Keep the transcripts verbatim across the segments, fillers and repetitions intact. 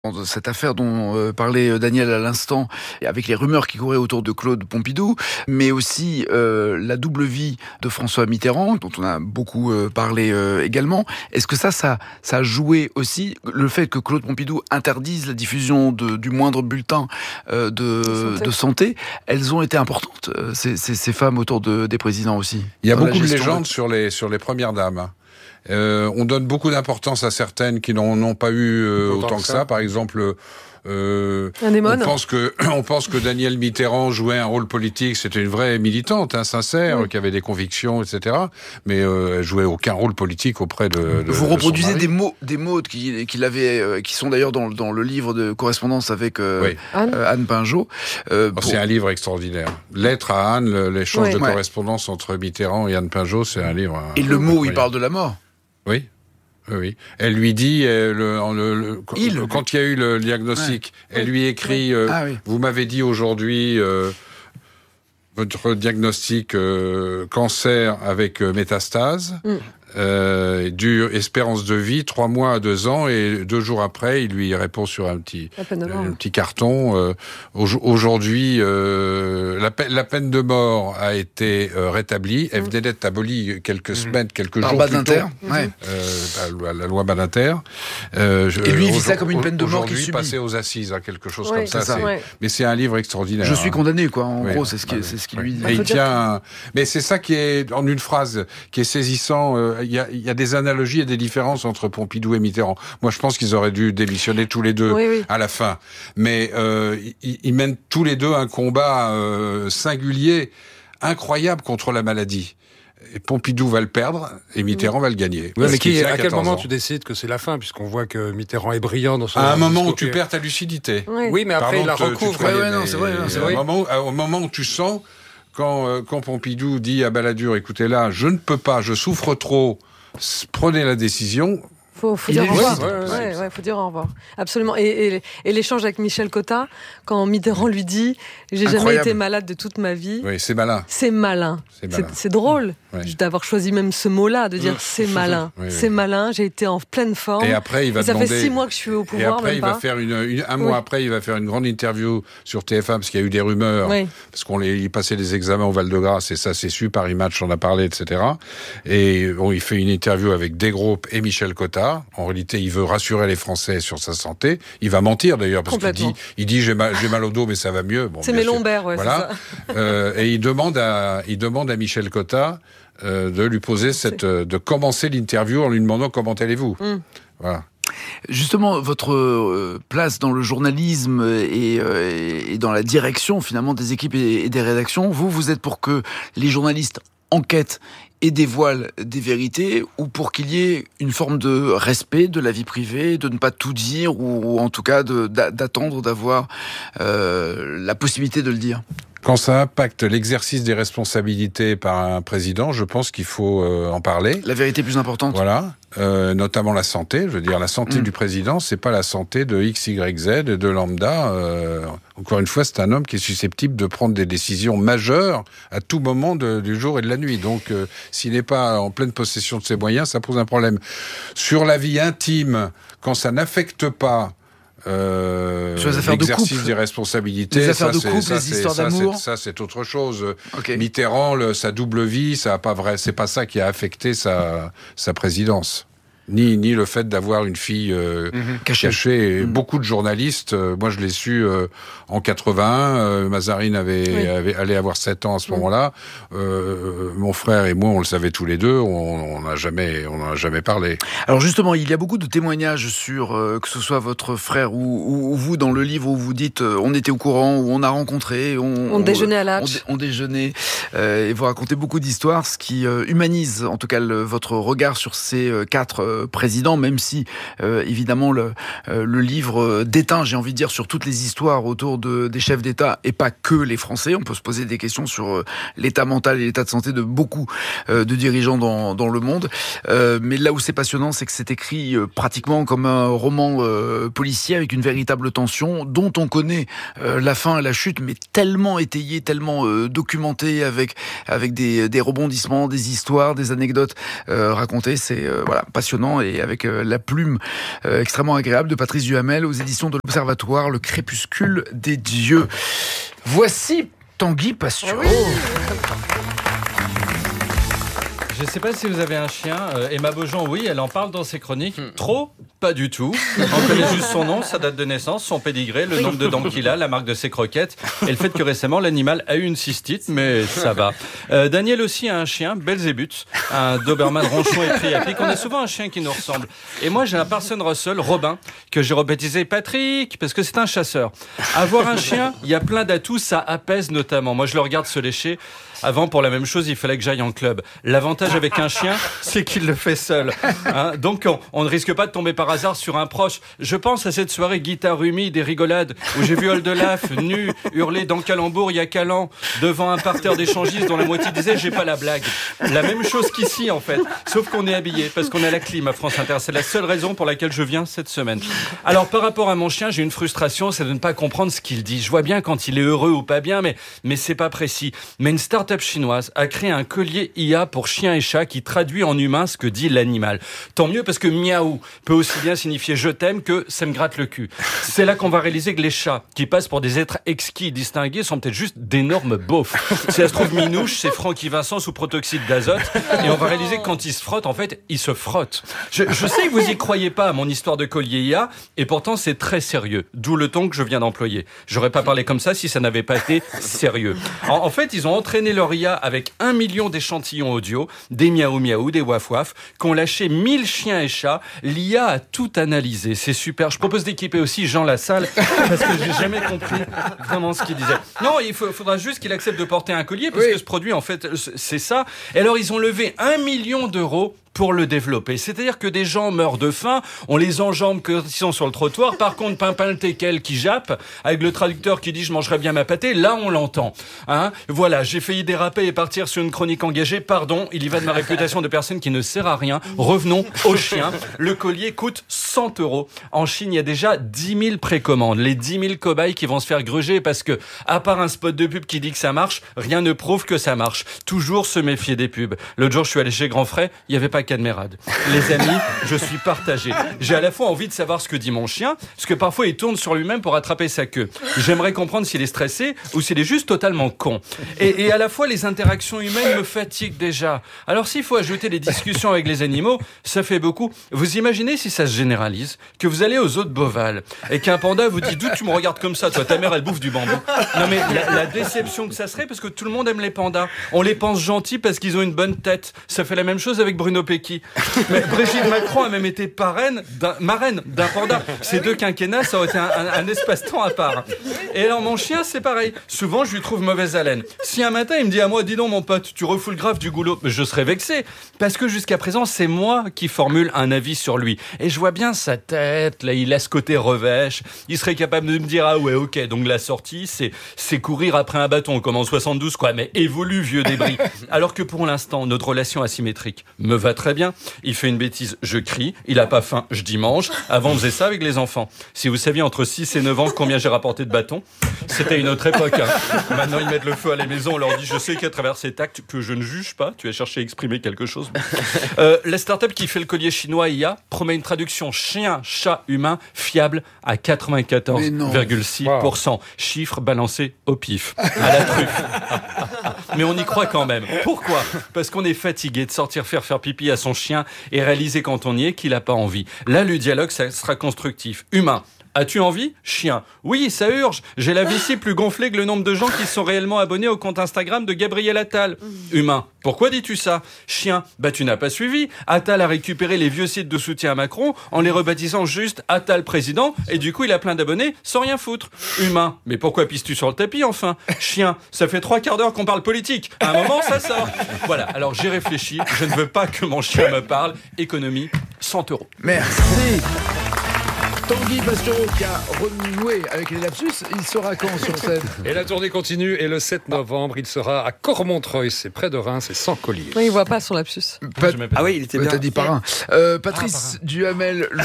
Cette affaire dont euh, parlait Daniel à l'instant, avec les rumeurs qui couraient autour de Claude Pompidou, mais aussi euh, la double vie de François Mitterrand, dont on a beaucoup euh, parlé euh, également. Est-ce que ça, ça, ça a joué aussi, le fait que Claude Pompidou interdise la diffusion de, du moindre bulletin euh, de, santé. de santé, elles ont été importantes, ces, ces, ces femmes autour de, des présidents aussi? Il y a beaucoup de légendes de... sur les, sur les premières dames. Euh, on donne beaucoup d'importance à certaines qui n'en ont pas eu euh, autant, autant que ça. ça. Par exemple, euh, on pense que on pense que Danielle Mitterrand jouait un rôle politique. C'était une vraie militante, hein, sincère, oui. qui avait des convictions, et cetera. Mais euh, elle jouait aucun rôle politique auprès de. de Vous de reproduisez des mots, des mots qu'il qui avait, euh, qui sont d'ailleurs dans, dans le livre de correspondance avec euh, oui. Anne. Euh, Anne Pinjot. Euh, pour... C'est un livre extraordinaire. Lettre à Anne, l'échange oui. de ouais. correspondance entre Mitterrand et Anne Pinjot, c'est un livre. Et le mot où il parle de la mort. Oui, oui. Elle lui dit, euh, le, le, le, il. quand il y a eu le diagnostic, ouais. elle lui écrit, euh, ah, oui. vous m'avez dit aujourd'hui euh, votre diagnostic euh, cancer avec euh, métastase. Mm. Euh, dure espérance de vie trois mois à deux ans, et deux jours après il lui répond sur un petit un petit carton euh, aujourd'hui euh, la, pe- la peine de mort a été euh, rétablie, elle venait d'être abolie quelques mmh. semaines quelques Par jours Badinter, plus tôt ouais. euh, la, la loi Badinter euh, je, et lui il vit ça comme une peine de mort qu'il subit, passé aux assises, hein, quelque chose ouais, comme ça, ça c'est... Ouais. mais c'est un livre extraordinaire, je suis hein. condamné quoi en oui, gros c'est ce qui, ouais, c'est ce qu'il ouais. lui dit. Et il tient un... mais c'est ça qui est en une phrase qui est saisissant. Il euh, y, a, y a des analogies et des différences entre Pompidou et Mitterrand. Moi, je pense qu'ils auraient dû démissionner tous les deux oui, oui. à la fin. Mais euh, ils, ils mènent tous les deux un combat euh, singulier, incroyable contre la maladie. Et Pompidou va le perdre et Mitterrand mmh. va le gagner. Ouais, mais qui, à quel moment ans. tu décides que c'est la fin, puisqu'on voit que Mitterrand est brillant dans son... À un moment où tu que... perds ta lucidité. Oui, oui mais après Pardon, il la recouvre. Croyais, ouais, ouais, non, c'est vrai. Non, c'est au, vrai. Moment où, au moment où tu sens, quand, euh, quand Pompidou dit à Balladur, écoutez là, je ne peux pas, je souffre trop, prenez la décision... Faut, faut dire au revoir. Ouais, ouais, ouais, ouais, faut dire au revoir. Absolument. Et, et, et l'échange avec Michel Cotta, quand Mitterrand lui dit « J'ai Incroyable. jamais été malade de toute ma vie ». Oui, c'est malin. C'est malin. C'est, malin. c'est, c'est drôle ouais. d'avoir choisi même ce mot-là, de dire « c'est malin oui, ». C'est oui. malin, j'ai été en pleine forme. Et après, il va et ça demander... fait six mois que je suis au pouvoir, Et après, même il pas. va faire une, une, un mois oui. après, il va faire une grande interview sur T F un, parce qu'il y a eu des rumeurs, oui. parce qu'on les, il passait des examens au Val-de-Grâce, et ça c'est su, Paris Match en a parlé, et cetera. Et bon, il fait une interview avec Desgroupes et Michel Cotta. En réalité, il veut rassurer les Français sur sa santé. Il va mentir d'ailleurs, parce qu'il dit, il dit j'ai mal, j'ai mal au dos, mais ça va mieux. Bon, c'est mes lombaires, ouais, voilà. c'est ça. euh, et il demande à, il demande à Michel Cotta euh, de lui poser cette, euh, de commencer l'interview en lui demandant comment allez-vous. Mm. Voilà. Justement, votre euh, place dans le journalisme et, euh, et dans la direction finalement des équipes et, et des rédactions, vous, vous êtes pour que les journalistes enquêtent et dévoilent des vérités, ou pour qu'il y ait une forme de respect de la vie privée, de ne pas tout dire, ou, ou en tout cas de, d'attendre d'avoir euh, la possibilité de le dire? Quand ça impacte l'exercice des responsabilités par un président, je pense qu'il faut euh, en parler. La vérité plus importante. Voilà, euh, notamment la santé. Je veux dire, la santé mmh. du président, c'est pas la santé de X, Y, Z, de lambda. Euh, encore une fois, c'est un homme qui est susceptible de prendre des décisions majeures à tout moment de, du jour et de la nuit. Donc, euh, s'il n'est pas en pleine possession de ses moyens, ça pose un problème. Sur la vie intime, quand ça n'affecte pas Euh, sur les affaires l'exercice de couple, des responsabilités, les affaires ça, de couple, ça, les histoires ça, d'amour, c'est, ça c'est autre chose. Okay. Mitterrand, le, sa double vie, ça a pas vrai, c'est pas ça qui a affecté sa sa présidence. Ni, ni le fait d'avoir une fille euh, mmh. cachée. cachée. Mmh. Beaucoup de journalistes, euh, moi je l'ai su euh, en quatre-vingt-un, euh, Mazarine avait, oui. avait, allait avoir sept ans à ce mmh. moment-là. Euh, mon frère et moi, on le savait tous les deux, on n'a jamais, on n'a jamais parlé. Alors justement, il y a beaucoup de témoignages sur, euh, que ce soit votre frère ou, ou, ou vous, dans le livre où vous dites euh, on était au courant, où on a rencontré, on, on déjeunait à l'Hatch. On, on déjeunait, euh, et vous racontez beaucoup d'histoires, ce qui euh, humanise en tout cas le, votre regard sur ces euh, quatre euh, président, même si euh, évidemment le, euh, le livre déteint, j'ai envie de dire, sur toutes les histoires autour de, des chefs d'État et pas que les Français. On peut se poser des questions sur euh, l'état mental et l'état de santé de beaucoup euh, de dirigeants dans, dans le monde. Euh, mais là où c'est passionnant, c'est que c'est écrit euh, pratiquement comme un roman euh, policier avec une véritable tension dont on connaît euh, la fin et la chute, mais tellement étayé, tellement euh, documenté avec, avec des, des rebondissements, des histoires, des anecdotes euh, racontées. C'est euh, voilà, passionnant. passionnant et avec euh, la plume euh, extrêmement agréable de Patrice Duhamel aux éditions de l'Observatoire, Le Crépuscule des Dieux. Voici Tanguy Pastureau. Je ne sais pas si vous avez un chien. Euh, Emma Beaujean, oui, elle en parle dans ses chroniques. Hmm. Trop ? Pas du tout. On connaît juste son nom, sa date de naissance, son pédigré, le nombre de dents qu'il a, la marque de ses croquettes et le fait que récemment l'animal a eu une cystite, mais ça va. Euh, Daniel aussi a un chien, Belzébuth, un Doberman ronchon et priapique. On a souvent un chien qui nous ressemble. Et moi, j'ai un Parson Russell, Robin, que j'ai rebaptisé Patrick, parce que c'est un chasseur. Avoir un chien, il y a plein d'atouts, ça apaise notamment. Moi, je le regarde se lécher. Avant, pour la même chose, il fallait que j'aille en club. L'avantage avec un chien, c'est qu'il le fait seul. Hein, donc, on, on ne risque pas de tomber par hasard sur un proche. Je pense à cette soirée guitare humide et rigolade où j'ai vu Oldelaf, nu, hurler dans Calembour il y a Calan, devant un parterre d'échangistes dont la moitié disait « j'ai pas la blague ». La même chose qu'ici, en fait. Sauf qu'on est habillé, parce qu'on a la clim à France Inter. C'est la seule raison pour laquelle je viens cette semaine. Alors, par rapport à mon chien, j'ai une frustration, c'est de ne pas comprendre ce qu'il dit. Je vois bien quand il est heureux ou pas bien, mais, mais c'est pas précis. Mais une start chinoise a créé un collier I A pour chiens et chats qui traduit en humain ce que dit l'animal. Tant mieux parce que miaou peut aussi bien signifier je t'aime que ça me gratte le cul. C'est là qu'on va réaliser que les chats, qui passent pour des êtres exquis, distingués, sont peut-être juste d'énormes beaufs. Si ça se trouve Minouche, c'est Francky Vincent sous protoxyde d'azote et on va réaliser que quand ils se frottent, en fait, ils se frottent. Je, je sais que vous y croyez pas à mon histoire de collier I A et pourtant c'est très sérieux. D'où le ton que je viens d'employer. J'aurais pas parlé comme ça si ça n'avait pas été sérieux. En, en fait, ils ont entraîné leur I A avec un million d'échantillons audio, des miaou miaou, des waf waf, qu'ont lâché mille chiens et chats. L'I A a tout analysé. C'est super. Je propose d'équiper aussi Jean Lassalle, parce que j'ai jamais compris vraiment ce qu'il disait. Non, il faut, faudra juste qu'il accepte de porter un collier, parce oui. que ce produit, en fait, c'est ça. Et alors, ils ont levé un million d'euros pour le développer. C'est-à-dire que des gens meurent de faim, on les enjambe quand ils sont sur le trottoir. Par contre, Pimpin le teckel qui jappe, avec le traducteur qui dit « je mangerai bien ma pâtée », là on l'entend. Hein, voilà, j'ai failli déraper et partir sur une chronique engagée. Pardon, il y va de ma réputation de personne qui ne sert à rien. Revenons au chien. Le collier coûte cent euros. En Chine, il y a déjà dix mille précommandes. Les dix mille cobayes qui vont se faire gruger parce que, à part un spot de pub qui dit que ça marche, rien ne prouve que ça marche. Toujours se méfier des pubs. L'autre jour, je suis allé chez Grand Frais, il n'y avait pas Cadmerade. Les amis, je suis partagé. J'ai à la fois envie de savoir ce que dit mon chien, parce que parfois il tourne sur lui-même pour attraper sa queue. J'aimerais comprendre s'il est stressé ou s'il est juste totalement con. Et, et à la fois, les interactions humaines me fatiguent déjà. Alors s'il faut ajouter les discussions avec les animaux, ça fait beaucoup. Vous imaginez si ça se généralise, que vous allez aux eaux de Beauval et qu'un panda vous dit « d'où tu me regardes comme ça, toi, ta mère elle bouffe du bambou ». Non mais la, la déception que ça serait, parce que tout le monde aime les pandas. On les pense gentils parce qu'ils ont une bonne tête. Ça fait la même chose avec Bruno Pecky. Mais Brigitte Macron a même été parraine d'un, marraine d'un panda. Ces deux quinquennats, ça aurait été un, un, un espace-temps à part. Et alors mon chien, c'est pareil. Souvent, je lui trouve mauvaise haleine. Si un matin, il me dit à moi, dis donc mon pote, tu refoules grave du goulot, je serais vexé. Parce que jusqu'à présent, c'est moi qui formule un avis sur lui. Et je vois bien sa tête, là, il a ce côté revêche. Il serait capable de me dire, ah ouais, ok, donc la sortie, c'est, c'est courir après un bâton, comme en soixante-douze, quoi. Mais évolue, vieux débris. Alors que pour l'instant, notre relation asymétrique me va très bien. Il fait une bêtise, je crie. Il a pas faim, je dis mange. Avant, on faisait ça avec les enfants. Si vous saviez entre six et neuf ans combien j'ai rapporté de bâtons, c'était une autre époque. Hein. Maintenant, ils mettent le feu à la maison. On leur dit, je sais qu'à travers cet acte que je ne juge pas, tu as cherché à exprimer quelque chose. Euh, la start-up qui fait le collier chinois I A promet une traduction chien, chat, humain fiable à quatre-vingt-quatorze virgule six pour cent. Wow. Chiffre balancé au pif, à la truffe. Mais on y croit quand même. Pourquoi ? Parce qu'on est fatigué de sortir faire faire pipi à son chien et réaliser quand on y est qu'il n'a pas envie. Là, le dialogue, ça sera constructif. Humain. As-tu envie ? Chien. Oui, ça urge. J'ai la vessie plus gonflée que le nombre de gens qui sont réellement abonnés au compte Instagram de Gabriel Attal. Humain. Pourquoi dis-tu ça ? Chien. Bah, tu n'as pas suivi. Attal a récupéré les vieux sites de soutien à Macron en les rebaptisant juste Attal président et du coup, il a plein d'abonnés sans rien foutre. Humain. Mais pourquoi pisses-tu sur le tapis, enfin ? Chien. Ça fait trois quarts d'heure qu'on parle politique. À un moment, ça sort. Voilà. Alors, j'ai réfléchi. Je ne veux pas que mon chien me parle. Économie, cent euros. Merci. Tanguy Pastureau qui a renoué avec les lapsus, il sera quand sur scène ? Et la tournée continue et le sept novembre, il sera à Cormontreuil, c'est près de Reims, c'est sans collier. Oui, il voit pas son lapsus. Pat... Ah oui, il était bien. T'as dit parrain. Euh, Patrice ah, parrain. Duhamel, le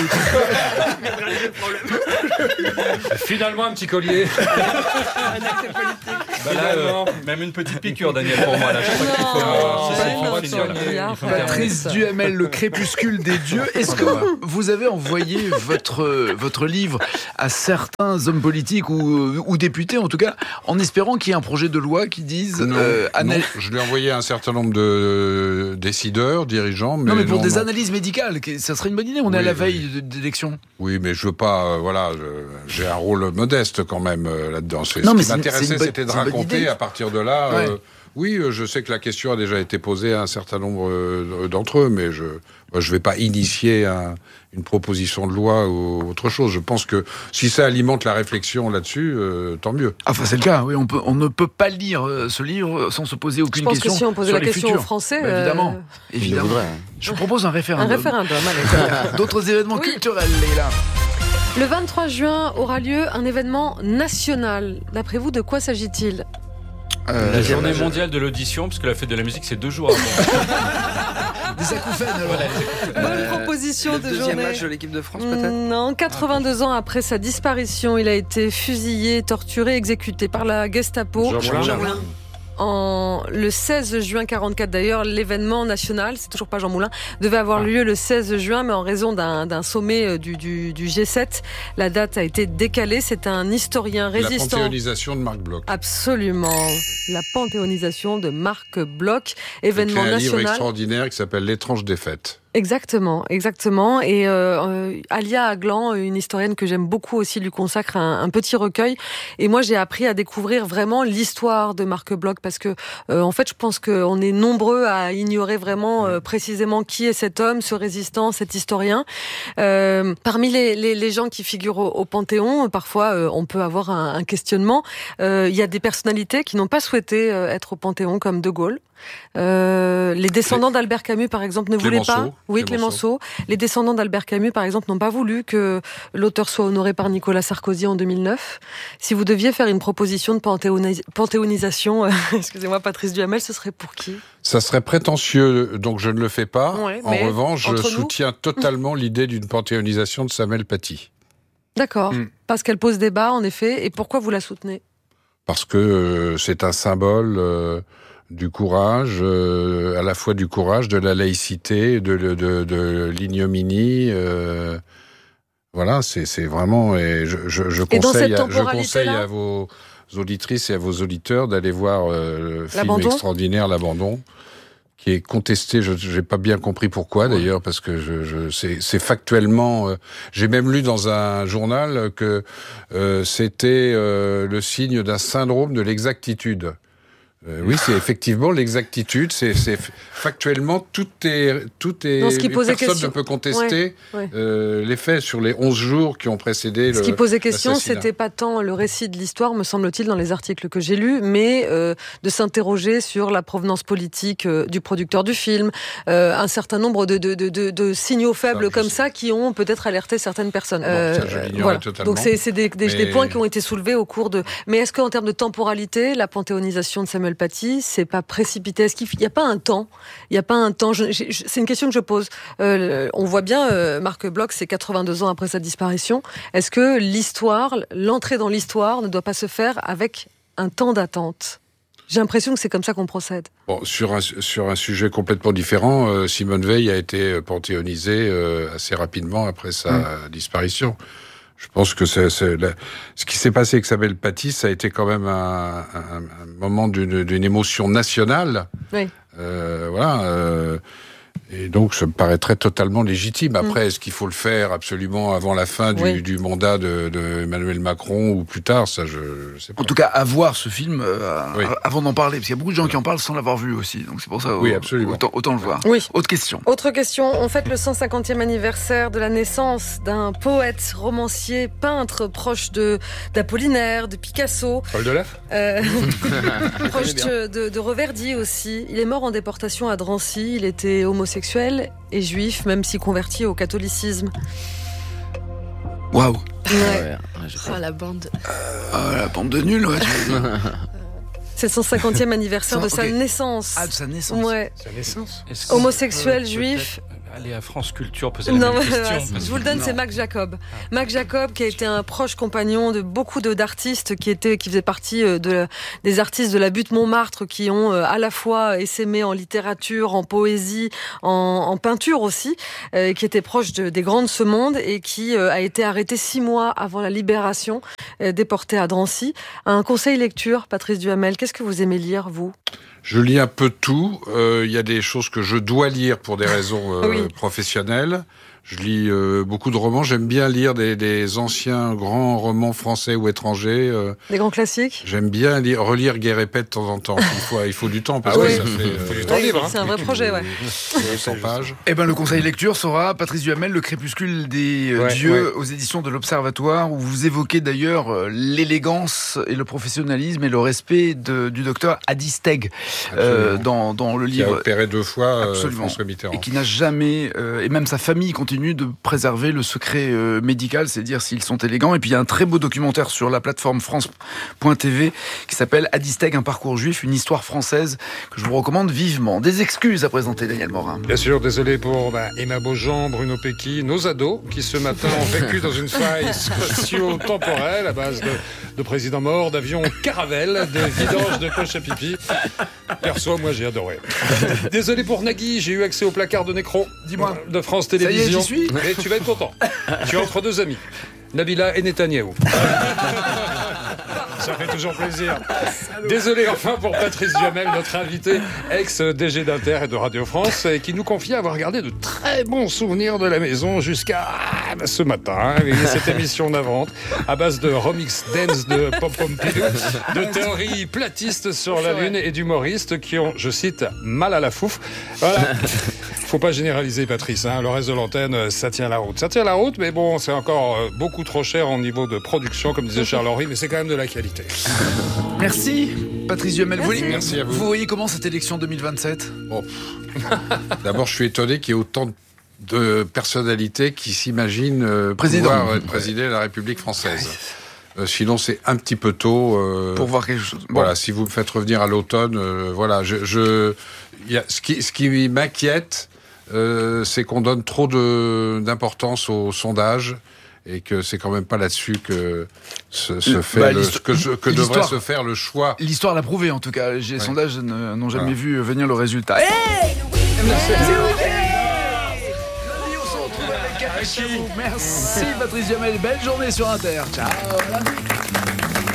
Finalement, un petit collier. Un acte politique. Bah là, euh, même une petite piqûre, Daniel, pour moi. Là. Je crois qu'il faut, euh, c'est, c'est, c'est, Patrice Duhamel, Le crépuscule des dieux. Est-ce que vous avez envoyé votre, votre livre à certains hommes politiques ou, ou députés, en tout cas, en espérant qu'il y ait un projet de loi qui dise... Non, euh, anal... non, je l'ai envoyé à un certain nombre de décideurs, dirigeants. Mais non, mais pour non, des non. analyses médicales, ça serait une bonne idée. On est oui, à la veille oui. d'élections. Oui, mais je veux pas... Euh, voilà, je, j'ai un rôle modeste quand même euh, là-dedans. C'est, non, ce mais qui m'intéressait, bonne, c'était de raconter à partir de là... Ouais. Euh, oui, je sais que la question a déjà été posée à un certain nombre d'entre eux, mais je ne vais pas initier un, une proposition de loi ou autre chose. Je pense que si ça alimente la réflexion là-dessus, euh, tant mieux. Enfin, c'est le cas, oui. On, peut, on ne peut pas lire ce livre sans se poser aucune question. Je pense que si on posait la question futurs. aux Français... Bah, évidemment. Euh... évidemment. Voudrais, hein. Je vous propose un référendum. Un référendum, allez. D'autres événements oui. culturels, Leïla. Le vingt-trois juin aura lieu un événement national. D'après vous, de quoi s'agit-il ? Euh, la journée mondiale de l'audition, parce que la fête de la musique, c'est deux jours avant. Des acouphènes, voilà. Bonne euh, proposition de journée. Deuxième match de l'équipe de France, peut-être ? Non, quatre-vingt-deux ans après sa disparition, il a été fusillé, torturé, exécuté par la Gestapo. Jean Moulin. En le seize juin quarante-quatre, d'ailleurs, l'événement national, c'est toujours pas Jean Moulin, devait avoir lieu le seize juin, mais en raison d'un, d'un sommet du, du, du G sept, la date a été décalée. C'est un historien résistant. La panthéonisation de Marc Bloch. Absolument. La panthéonisation de Marc Bloch, événement national. Il y a un national. livre extraordinaire qui s'appelle L'étrange défaite. Exactement, exactement. Et euh, Alia Aglan, une historienne que j'aime beaucoup aussi, lui consacre un, un petit recueil. Et moi, j'ai appris à découvrir vraiment l'histoire de Marc Bloch parce que, euh, en fait, je pense qu'on est nombreux à ignorer vraiment euh, précisément qui est cet homme, ce résistant, cet historien. Euh, parmi les, les, les gens qui figurent au, au Panthéon, parfois, euh, on peut avoir un, un questionnement. Euh, il y a des personnalités qui n'ont pas souhaité euh, être au Panthéon, comme De Gaulle. Euh, les descendants d'Albert Camus, par exemple, ne Clémenceau, voulaient pas. Oui, Clémenceau. Clémenceau. Les descendants d'Albert Camus, par exemple, n'ont pas voulu que l'auteur soit honoré par Nicolas Sarkozy en deux mille neuf. Si vous deviez faire une proposition de panthéonis- panthéonisation, euh, excusez-moi, Patrice Duhamel, ce serait pour qui ? Ça serait prétentieux, donc je ne le fais pas. Ouais, en revanche, je nous... soutiens totalement l'idée d'une panthéonisation de Samuel Paty. D'accord, mm. parce qu'elle pose débat, en effet. Et pourquoi vous la soutenez ? Parce que euh, c'est un symbole... Euh, du courage, euh, à la fois du courage, de la laïcité, de, de, de, de l'ignominie. Euh, voilà, c'est, c'est vraiment... Et je, je, je conseille, à, je conseille à vos auditrices et à vos auditeurs d'aller voir euh, le film L'abandon. extraordinaire, L'Abandon, qui est contesté. Je n'ai pas bien compris pourquoi, d'ailleurs, parce que je, je, c'est, c'est factuellement... Euh, j'ai même lu dans un journal que euh, c'était euh, le signe d'un syndrome de l'exactitude. Euh, oui, c'est effectivement l'exactitude. C'est, c'est factuellement tout est tout est. Non, ce qui posait personne question... ne peut contester ouais, ouais. Euh, les faits sur les onze jours qui ont précédé. Ce le, qui posait question, l'assassinat. c'était pas tant le récit de l'histoire, me semble-t-il, dans les articles que j'ai lus, mais euh, de s'interroger sur la provenance politique euh, du producteur du film, euh, un certain nombre de de de, de, de signaux faibles ça, comme ça qui ont peut-être alerté certaines personnes. Bon, euh, ça, je l'ignorais voilà. totalement. Donc c'est c'est des des, mais... des points qui ont été soulevés au cours de. Mais est-ce qu'en termes de temporalité, la panthéonisation de Samuel Paty, c'est pas précipité ? Est-ce qu'il n'y a pas un temps ? Il n'y a pas un temps. Je, je, je, c'est une question que je pose. Euh, on voit bien, euh, Marc Bloch, c'est quatre-vingt-deux ans après sa disparition. Est-ce que l'histoire, l'entrée dans l'histoire, ne doit pas se faire avec un temps d'attente ? J'ai l'impression que c'est comme ça qu'on procède. Bon, sur un sur un sujet complètement différent, euh, Simone Veil a été panthéonisée euh, assez rapidement après sa mmh. disparition. Je pense que c'est, c'est la... ce qui s'est passé avec Samuel Paty, ça a été quand même un, un, un moment d'une, d'une émotion nationale. Oui. Euh, voilà. Euh, et donc, ça me paraîtrait totalement légitime. Après, mmh. est-ce qu'il faut le faire absolument avant la fin du, oui. du mandat de, de Emmanuel Macron ou plus tard ? Ça, je, je sais pas. En tout cas, à voir ce film euh, oui. avant d'en parler, parce qu'il y a beaucoup de gens oui. qui en parlent sans l'avoir vu aussi. Donc c'est pour ça. Oui, absolument. Autant, autant le voir. Oui. Autre question. Autre question. On fête le cent cinquantième anniversaire de la naissance d'un poète, romancier, peintre proche de d'Apollinaire, de Picasso. Paul Delaf. Euh, proche de, de Reverdy aussi. Il est mort en déportation à Drancy. Il était homosexuel et juif, même si converti au catholicisme. Waouh. Ouais. ouais oh, la bande. Euh, la bande de nuls, ouais. C'est le cent cinquantième anniversaire de okay. sa naissance. Ah, de sa naissance. Ouais. Sa naissance. Homosexuel, juif. aller à France Culture poser la non, même mais, question. Je vous le donne, non. c'est Mac Jacob. Ah. Mac Jacob, qui a été un proche compagnon de beaucoup de, d'artistes qui étaient, qui faisaient partie de, des artistes de la Butte Montmartre, qui ont à la fois essaimé en littérature, en poésie, en, en peinture aussi, euh, qui était proche de, des grands de ce monde et qui euh, a été arrêté six mois avant la libération, euh, déporté à Drancy. Un conseil lecture, Patrice Duhamel, qu'est-ce que vous aimez lire, vous ? Je lis un peu tout. Il euh, y a des choses que je dois lire pour des raisons euh, oui. professionnelles. Je lis euh, beaucoup de romans. J'aime bien lire des, des anciens grands romans français ou étrangers. Euh, des grands classiques. J'aime bien lire, relire Guerre et Paix de temps en temps. Il faut, il faut du temps parce ah que oui. ça fait. Il faut euh, du temps libre. Hein. C'est un vrai projet, ouais. cent pages. Eh ben, le conseil lecture sera Patrice Duhamel, Le Crépuscule des ouais, dieux, ouais. aux éditions de l'Observatoire, où vous évoquez d'ailleurs l'élégance et le professionnalisme et le respect de, du docteur Adi Steg euh, dans, dans le livre. Qui a opéré deux fois euh, François Mitterrand. Et qui n'a jamais, euh, et même sa famille continue de préserver le secret euh, médical, c'est dire s'ils sont élégants. Et puis il y a un très beau documentaire sur la plateforme France point T V qui s'appelle Adi Steg, un parcours juif, une histoire française que je vous recommande vivement. Des excuses à présenter, Daniel Morin. Bien sûr, désolé pour bah, Emma Beaujean, Bruno Pecky, nos ados qui ce matin ont vécu dans une faille spatio-temporelle à base de, de présidents morts, d'avions Caravelle, de vidange de poche à pipi. Perso, moi j'ai adoré. Désolé pour Nagui, j'ai eu accès au placard de Nécro. Dis-moi. De France Télévisions. Ça y est, j'y suis. Et tu vas être content. Tu es entre deux amis, Nabila et Netanyahou. Ça fait toujours plaisir. Désolé enfin pour Patrice Duhamel, notre invité, ex-D G d'Inter et de Radio France, qui nous confiait avoir gardé de très bons souvenirs de la maison jusqu'à ce matin. Cette émission navrante, à base de remix dance de Pop Pompidou, de théories platistes sur la Lune et d'humoristes qui ont, je cite, mal à la fouf. Voilà. Faut pas généraliser, Patrice. Hein. Le reste de l'antenne, ça tient la route. Ça tient la route, mais bon, c'est encore beaucoup trop cher en niveau de production, comme disait Charles Henry, mais c'est quand même de la qualité. Merci, Patrice Duhamel. Merci. Vous, Merci à vous. Vous voyez comment cette élection deux mille vingt-sept ? Bon. D'abord, je suis étonné qu'il y ait autant de personnalités qui s'imaginent euh, pouvoir euh, présider la République française. Euh, sinon, c'est un petit peu tôt. Euh, Pour voir quelque chose. Bon. Voilà, si vous me faites revenir à l'automne, euh, voilà, je, je, y a, ce qui, ce qui m'inquiète, euh, c'est qu'on donne trop de, d'importance aux sondages. Et que c'est quand même pas là-dessus que se, se fait bah, le, que, que devrait se faire le choix. L'histoire l'a prouvé en tout cas. Les ouais. sondages n'ont jamais voilà. vu venir le résultat. Hey Merci. Merci Patrice Duhamel. Belle journée sur Inter. Ciao.